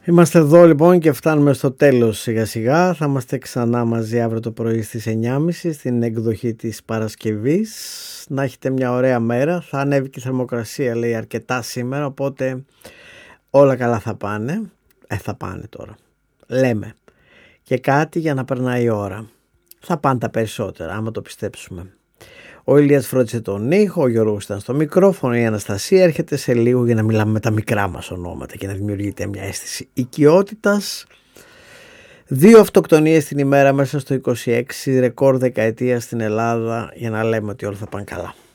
Είμαστε εδώ λοιπόν και φτάνουμε στο τέλος σιγά σιγά. Θα είμαστε ξανά μαζί αύριο το πρωί στις 9.30 στην εκδοχή της Παρασκευής. Να έχετε μια ωραία μέρα. Θα ανέβει και η θερμοκρασία, λέει, αρκετά σήμερα, οπότε όλα καλά θα πάνε. Θα πάνε τώρα. Λέμε. Και κάτι για να περνάει η ώρα. Θα πάνε τα περισσότερα, άμα το πιστέψουμε. Ο Ηλίας φρόντισε τον ήχο, ο Γιώργος ήταν στο μικρόφωνο, η Αναστασία έρχεται σε λίγο για να μιλάμε με τα μικρά μας ονόματα και να δημιουργείται μια αίσθηση οικειότητας. 2 αυτοκτονίες την ημέρα μέσα στο 26, ρεκόρ δεκαετία στην Ελλάδα, για να λέμε ότι όλα θα πάνε καλά.